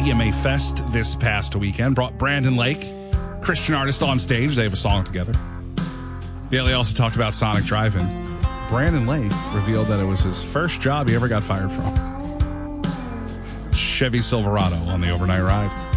CMA Fest this past weekend. Brought Brandon Lake, Christian artist, on stage. They have a song together. Daly also talked about Sonic Drive-In. Brandon Lake revealed that it was his first job he ever got fired from. Chevy Silverado on the overnight ride.